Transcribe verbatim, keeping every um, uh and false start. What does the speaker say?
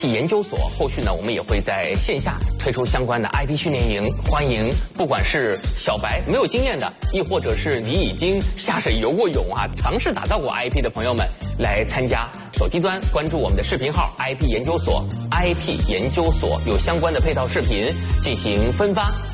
研究所后续呢，我们也会在线下推出相关的 I P 训练营，欢迎不管是小白没有经验的，亦或者是你已经下水游过泳啊，尝试打造过 I P 的朋友们来参加。手机端关注我们的视频号 I P 研究所 ，I P 研究所有相关的配套视频进行分发。